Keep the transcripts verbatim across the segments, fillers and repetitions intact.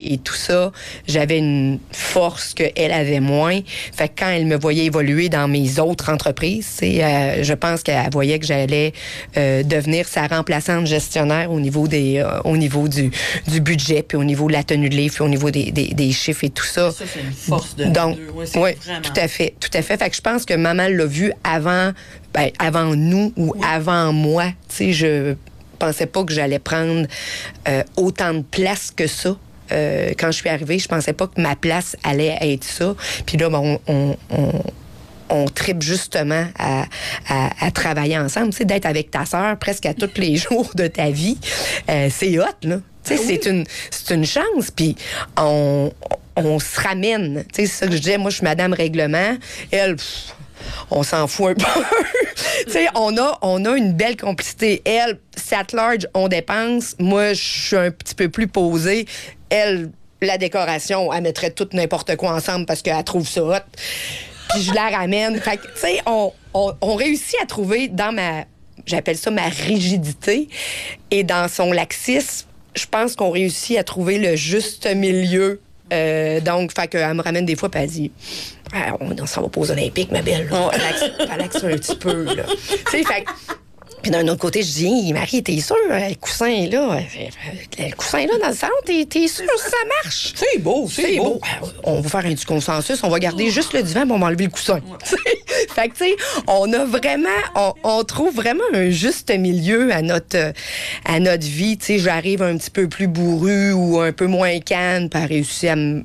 et tout ça, j'avais une force qu'elle avait moins. Fait que quand elle me voyait évoluer dans mes autres entreprises, euh, je pense qu'elle voyait que j'allais euh, devenir sa remplaçante gestionnaire au niveau des euh, au niveau du, du budget, puis au niveau de la tenue de livre, puis au niveau des, des, des chiffres et tout ça. Ça, c'est une force de Donc, deux. Oui, ouais, tout à fait, tout à fait. Fait que je pense que maman l'a vu avant, ben, avant nous ou oui. avant moi. Tu sais, je pensais pas que j'allais prendre euh, autant de place que ça. Euh, quand je suis arrivée, je pensais pas que ma place allait être ça. Puis là, ben, on, on, on, on tripe justement à, à, à travailler ensemble. Tu sais, d'être avec ta sœur presque à tous les jours de ta vie, euh, c'est hot, là. Tu sais, ben oui. c'est une, c'est une chance. Puis on, on se ramène. Tu sais, c'est ça que je disais. Moi, je suis Madame Règlement. Elle... Pff, on s'en fout un peu. Tu sais, on a, on a une belle complicité. Elle, c'est at large, on dépense. Moi, je suis un petit peu plus posée. Elle, la décoration, elle mettrait tout n'importe quoi ensemble parce qu'elle trouve ça hot. Puis je la ramène. Fait que, tu sais, on, on, on réussit à trouver dans ma, j'appelle ça ma rigidité, et dans son laxisme, je pense qu'on réussit à trouver le juste milieu. Euh, donc, fait qu'elle me ramène des fois, puis elle dit... Ah, on s'en va pas aux Olympiques, ma belle. Là. Relaxe un petit peu, là. Tu sais, fait puis d'un autre côté, je dis, Marie, t'es sûre, le coussin là, le coussin là dans le salon, t'es, t'es sûre que ça marche? C'est beau, c'est, c'est beau. beau. On va faire un du consensus, on va garder oh. juste le divan, puis on va enlever le coussin. Fait que, tu sais, on a vraiment, on, on trouve vraiment un juste milieu à notre, à notre vie. Tu sais, j'arrive un petit peu plus bourrue ou un peu moins canne, puis à réussir à me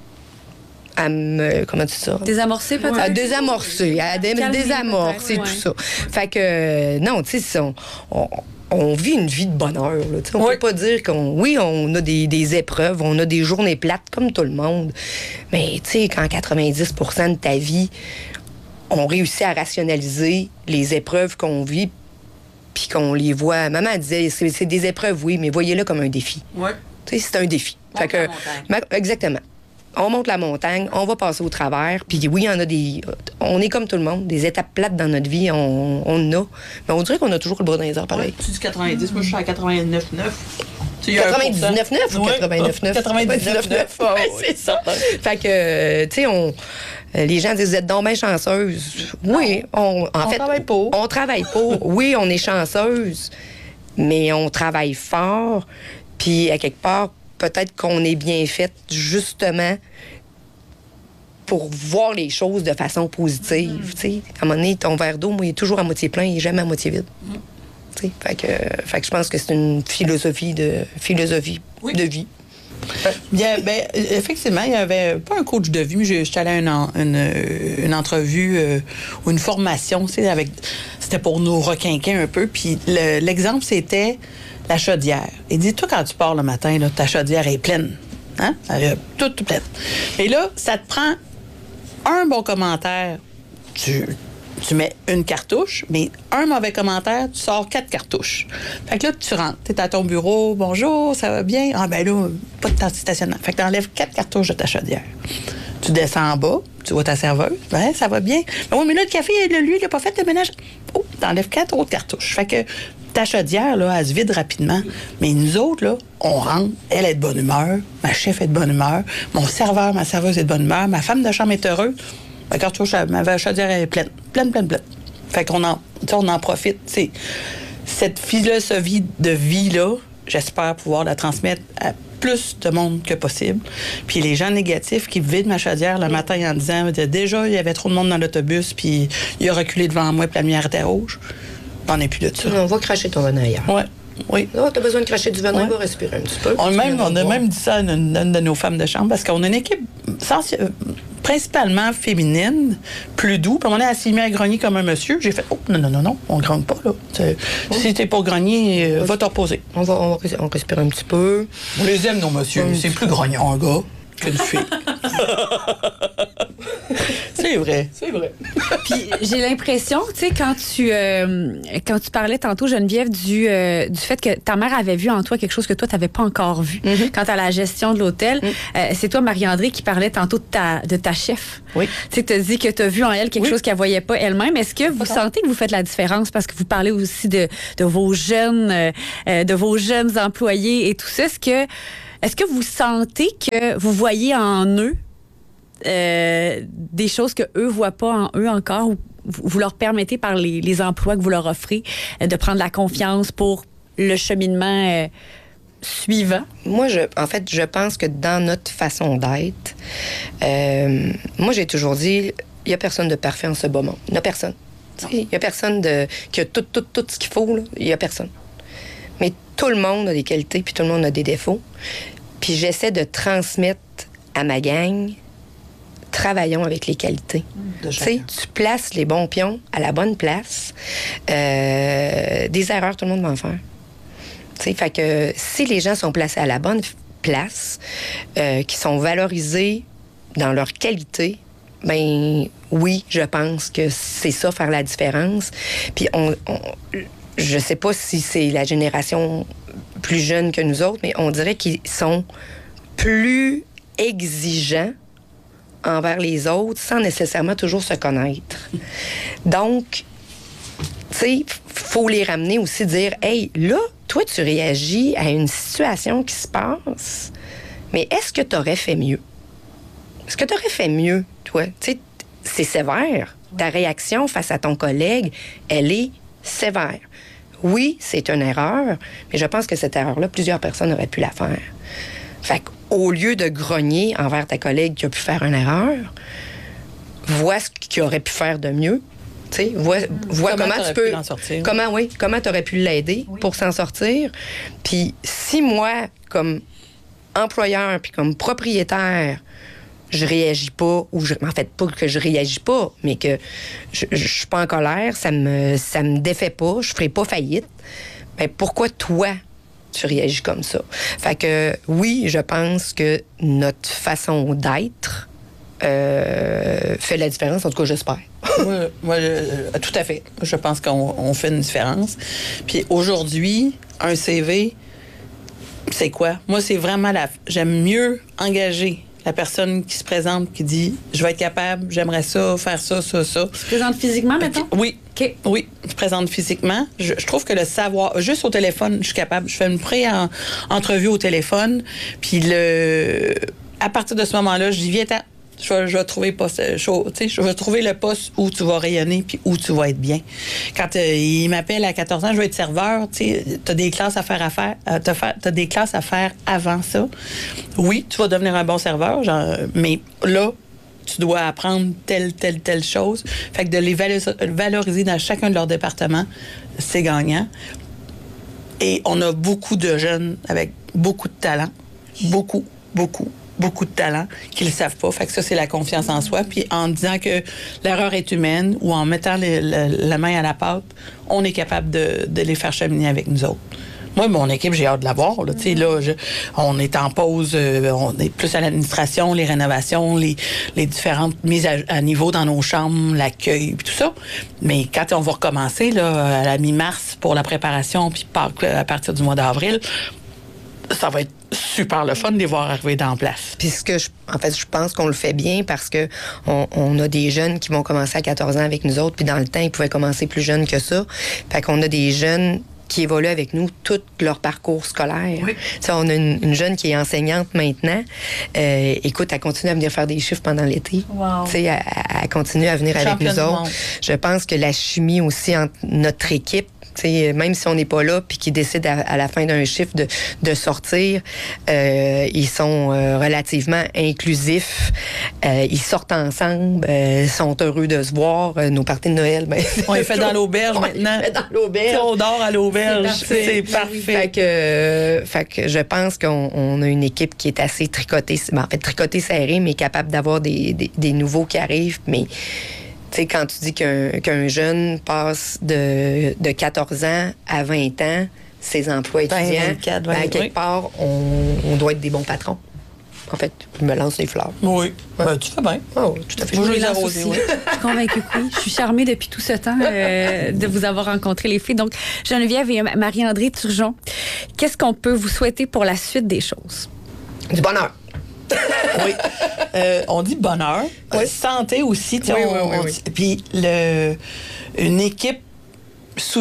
à me, comment tu dis ça? Désamorcer peut-être? À désamorcer, à dé- désamorcer, tout ouais. ça. Fait que, non, tu sais, on, on, on vit une vie de bonheur. Là, on oui. peut pas dire qu'on... Oui, on a des, des épreuves, on a des journées plates, comme tout le monde. Mais, tu sais, quand quatre-vingt-dix pour cent de ta vie, on réussit à rationaliser les épreuves qu'on vit, puis qu'on les voit... Maman disait, c'est, c'est des épreuves, oui, mais voyez-le comme un défi. Oui. Tu sais, c'est un défi. Fait que, ma, exactement. On monte la montagne, on va passer au travers. Puis oui, il y en a des... On est comme tout le monde, des étapes plates dans notre vie, on, on en a. Mais on dirait qu'on a toujours le bras dans les airs, pareil. Ouais, tu dis quatre-vingt-dix, mmh. moi je suis à quatre-vingt-neuf virgule neuf. quatre-vingt-dix-neuf virgule neuf ou quatre-vingt-neuf virgule neuf? quatre-vingt-dix-neuf virgule neuf. Oh, oui, c'est ça. Fait que, tu sais, on... Les gens disent, vous êtes donc bien chanceuse. Oui, on... En on fait, travaille pour. On travaille pour. Oui, on est chanceuse, mais on travaille fort. Puis, à quelque part, peut-être qu'on est bien fait, justement, pour voir les choses de façon positive. Mm. T'sais. À un moment donné, ton verre d'eau, moi, il est toujours à moitié plein, il n'est jamais à moitié vide. Mm. T'sais. Fait que, fait que je pense que c'est une philosophie de, philosophie oui. de vie. Bien, ben, effectivement, il y avait pas un coach de vie, mais j'étais allée à une, une, une entrevue euh, ou une formation, avec, c'était pour nous requinquer un peu. Puis le, l'exemple, c'était la chaudière. Il dit, toi, quand tu pars le matin, là, ta chaudière est pleine. Hein? Elle est toute, toute pleine. Et là, ça te prend un bon commentaire, tu, tu mets une cartouche, mais un mauvais commentaire, tu sors quatre cartouches. Fait que là, tu rentres, tu es à ton bureau, bonjour, ça va bien? Ah, ben là, pas de temps de stationnement. Fait que tu enlèves quatre cartouches de ta chaudière. Tu descends en bas, tu vois ta serveuse, ben, ça va bien. Ben oui, mais là, le café, lui, il n'a pas fait le ménage. Oh, tu enlèves quatre autres cartouches. Fait que ta chaudière, là, elle se vide rapidement. Mais nous autres, là, on rentre, elle est de bonne humeur, ma chef est de bonne humeur, mon serveur, ma serveuse est de bonne humeur, ma femme de chambre est heureuse. Ma cartouche, ma chaudière est pleine, pleine, pleine, pleine. Fait qu'on en, on en profite. T'sais. Cette philosophie de vie-là, j'espère pouvoir la transmettre à plus de monde que possible. Puis les gens négatifs qui vident ma chaudière le matin en disant déjà, il y avait trop de monde dans l'autobus, puis il a reculé devant moi, puis la lumière était rouge. On n'est plus de ça. On va cracher ton venin ailleurs. Oui. Oui. Oh, tu as besoin de cracher du venin, ouais. va respirer un petit peu. On, même, on a même dit ça à une, une de nos femmes de chambre, parce qu'on a une équipe sens, euh, principalement féminine, plus doux. Puis on est assis à grogner comme un monsieur. J'ai fait, oh, non, non, non, non, on ne grogne pas, là. C'est, oh. Si t'es pour grogner, euh, va te reposer. On va, on va on respire un petit peu. On les aime, nos monsieur. Un C'est plus grognon, un gars, qu'une fille. C'est vrai. C'est vrai. Puis j'ai l'impression, tu sais, quand tu euh, quand tu parlais tantôt, Geneviève, du, euh, du fait que ta mère avait vu en toi quelque chose que toi, tu n'avais pas encore vu. Mm-hmm. Quant à la gestion de l'hôtel, mm. euh, c'est toi, Marie-André, qui parlait tantôt de ta, de ta chef. Oui. Tu sais, tu as dit que tu as vu en elle quelque oui. chose qu'elle ne voyait pas elle-même. Est-ce que vous Attends. sentez que vous faites la différence? Parce que vous parlez aussi de, de vos jeunes, euh, de vos jeunes employés et tout ça. Est-ce que est-ce que vous sentez que vous voyez en eux euh, des choses que eux voient pas en eux encore, ou vous leur permettez par les, les emplois que vous leur offrez euh, de prendre la confiance pour le cheminement euh, suivant? Moi, je, en fait, je pense que dans notre façon d'être, euh, moi, j'ai toujours dit, il n'y a personne de parfait en ce bas monde. Il n'y a personne. Il n'y a personne de, qui a tout, tout, tout ce qu'il faut. Il n'y a personne. Mais tout le monde a des qualités, puis tout le monde a des défauts. Puis j'essaie de transmettre à ma gang, travaillons avec les qualités. Tu sais, tu places les bons pions à la bonne place. Euh, des erreurs, tout le monde va en faire. Tu sais, fait que si les gens sont placés à la bonne place, euh, qui sont valorisés dans leurs qualités, ben oui, je pense que c'est ça, faire la différence. Puis on, on je sais pas si c'est la génération plus jeune que nous autres, mais on dirait qu'ils sont plus exigeants envers les autres sans nécessairement toujours se connaître. Donc, tu sais, faut les ramener aussi, dire, hey, là, toi, tu réagis à une situation qui se passe, mais est-ce que tu aurais fait mieux? Est-ce que tu aurais fait mieux, toi? Tu sais, c'est sévère. Ta réaction face à ton collègue, elle est sévère. Oui, c'est une erreur, mais je pense que cette erreur-là, plusieurs personnes auraient pu la faire. Fait qu'au lieu de grogner envers ta collègue qui a pu faire une erreur, vois ce qu'il aurait pu faire de mieux. Tu sais, vois, vois comment, comment tu peux. Comment, oui, comment tu aurais pu l'aider oui. pour s'en sortir. Puis si moi, comme employeur puis comme propriétaire, je réagis pas, ou je, en fait, pas que je réagis pas, mais que je, je, je suis pas en colère, ça me, ça me défait pas, je ferai pas faillite, bien, pourquoi toi, tu réagis comme ça? Fait que, oui, je pense que notre façon d'être euh, fait la différence, en tout cas, j'espère. Oui, moi, je, tout à fait. Je pense qu'on on fait une différence. Puis aujourd'hui, un C V, c'est quoi? Moi, c'est vraiment la... J'aime mieux engager la personne qui se présente, qui dit « Je vais être capable, j'aimerais ça, faire ça, ça, ça. » Tu te présentes physiquement, maintenant? Oui. Okay. Oui, je présente physiquement. Je, je trouve que le savoir... Juste au téléphone, je suis capable. Je fais une pré-entrevue au téléphone, puis le... à partir de ce moment-là, je dis « Viens, t'en... Je vais, je vais trouver poste, je, je vais trouver le poste où tu vas rayonner puis où tu vas être bien. » Quand euh, il m'appelle à quatorze ans, je vais être serveur, tu as des classes à faire à faire, euh, tu as des classes à faire avant ça. Oui, tu vas devenir un bon serveur, genre, mais là, tu dois apprendre telle, telle, telle chose. Fait que de les valoriser dans chacun de leurs départements, c'est gagnant. Et on a beaucoup de jeunes avec beaucoup de talent. Beaucoup, beaucoup. beaucoup de talent qu'ils ne le savent pas. Fait que ça, c'est la confiance en soi. Puis en disant que l'erreur est humaine ou en mettant le, le, la main à la pâte, on est capable de, de les faire cheminer avec nous autres. Moi, mon équipe, j'ai hâte de la voir. Là. Mm-hmm. Là, je, on est en pause, euh, on est plus à l'administration, les rénovations, les, les différentes mises à, à niveau dans nos chambres, l'accueil, puis tout ça. Mais quand on va recommencer là, à la mi-mars pour la préparation, puis à partir du mois d'avril, ça va être super le fun de les voir arriver dans la place. Puis ce que je, en fait, je pense qu'on le fait bien parce que on, on a des jeunes qui vont commencer à quatorze ans avec nous autres, puis dans le temps, ils pouvaient commencer plus jeunes que ça. Fait qu'on a des jeunes qui évoluent avec nous tout leur parcours scolaire. Oui. T'sais, on a une, une jeune qui est enseignante maintenant. Euh, écoute, elle continue à venir faire des chiffres pendant l'été. Wow. Elle, elle continue à venir Championne avec nous autres. Je pense que la chimie aussi entre notre équipe, t'sais, même si on n'est pas là puis qu'ils décident à, à la fin d'un chiffre de, de sortir, euh, ils sont euh, relativement inclusifs. Euh, ils sortent ensemble, euh, sont heureux de se voir. Euh, nos parties de Noël, ben, on les fait dans l'auberge maintenant. On les fait dans l'auberge. On dort à l'auberge. C'est, c'est parfait. Fait que, euh, fait que je pense qu'on on a une équipe qui est assez tricotée, ben, en fait tricotée serrée, mais capable d'avoir des, des, des nouveaux qui arrivent. Mais tu sais, quand tu dis qu'un, qu'un jeune passe de, de quatorze ans à vingt ans, ses emplois étudiants, vingt-quatre, vingt, ben, quelque oui. part, on, on doit être des bons patrons. En fait, je me lance les fleurs. Oui. Ouais. Ben, tu fais bien. Oh, tout à fait. Je, je les lance aussi. Oui. Je suis convaincue que oui. Je suis charmée depuis tout ce temps euh, de vous avoir rencontré, les filles. Donc, Geneviève et Marie-André Turgeon, qu'est-ce qu'on peut vous souhaiter pour la suite des choses? Du bonheur. Oui. Euh, on dit bonheur. Oui. Santé aussi. Oui, on, oui, oui, oui. Puis le, une équipe soudée.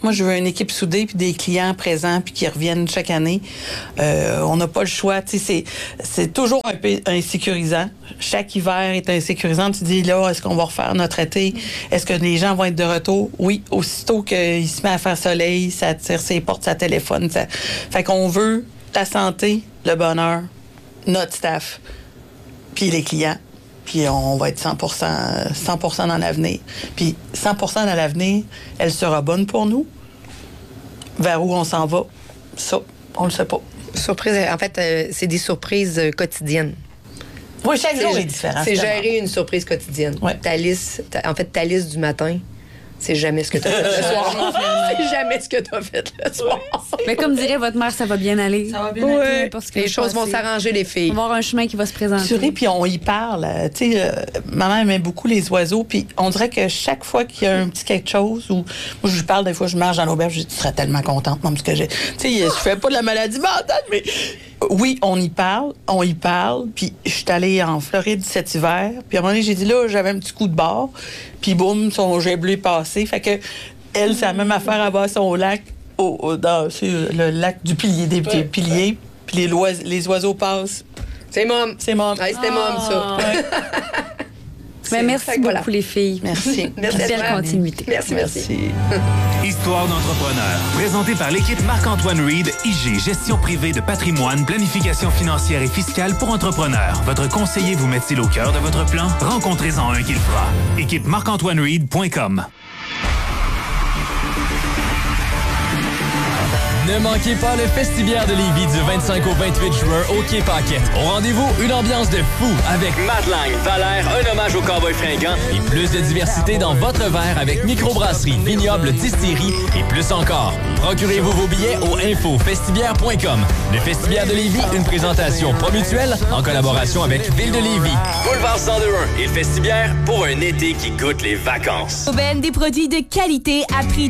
Moi, je veux une équipe soudée puis des clients présents puis qui reviennent chaque année. Euh, on n'a pas le choix. Tu sais, c'est, c'est toujours un peu insécurisant. Chaque hiver est insécurisant. Tu dis, là, est-ce qu'on va refaire notre été? Est-ce que les gens vont être de retour? Oui. Aussitôt qu'il se met à faire soleil, ça tire ses portes, ça téléphone. Ça... Fait qu'on veut la santé, le bonheur, notre staff, puis les clients. Puis on va être cent pour cent, cent pour cent dans l'avenir. Puis cent pour cent dans l'avenir, elle sera bonne pour nous. Vers où on s'en va, ça, on le sait pas. Surprise, en fait, euh, c'est des surprises euh, quotidiennes. Oui, chaque C'est, jour est différent. c'est finalement. gérer une surprise quotidienne. Ouais. Ta liste, ta- en fait, ta liste du matin, c'est jamais ce que tu as fait le soir. C'est jamais ce que tu as fait le soir. Mais comme dirait votre mère, ça va bien aller. Ça va bien Peu Ouais. importe ce qui Les va se choses vont passer. s'arranger, les Il va y filles. avoir un chemin qui va se présenter. Assuré, puis on y parle. euh, Tu sais, euh, maman aimait beaucoup les oiseaux, puis on dirait que chaque fois qu'il y a un petit quelque chose, ou moi je lui parle des fois, je marche dans l'auberge, je dis, tu serais tellement contente, maman, parce que j'ai, tu sais, je fais pas de la maladie mentale, mais oui, on y parle, on y parle, puis je suis allée en Floride cet hiver, puis à un moment donné, j'ai dit là, j'avais un petit coup de barre, puis boum, son jet bleu est passé, fait que elle, c'est la même affaire à bas son lac, au, au- dans, sur le lac du pilier, des petits piliers, puis les, lois- les oiseaux passent. C'est mom. C'est mon... Ouais, c'était mom, ça. Mais merci Fait que beaucoup, voilà. les filles. Merci. Merci à Belle toi. continuité. Merci, merci. Histoire d'entrepreneur. Présenté par l'équipe Marc-Antoine Reed, I G, gestion privée de patrimoine, planification financière et fiscale pour entrepreneurs. Votre conseiller vous met-il au cœur de votre plan? Rencontrez-en un qui le fera. Équipe marc antoine reed point com. Ne manquez pas le Festibiaire de Lévis du vingt-cinq au vingt-huit juin au Quai Paquette. Au rendez-vous, une ambiance de fou avec Madeleine, Valère, un hommage au cowboy fringant et plus de diversité dans votre verre avec microbrasserie, vignoble, distillerie et plus encore. Procurez-vous vos billets au info festibiaire point com. Le Festibiaire de Lévis, une présentation Promutuelle en collaboration avec Ville de Lévis. Boulevard cent deux un et le Festibiaire pour un été qui goûte les vacances. Aubaine, des produits de qualité à prix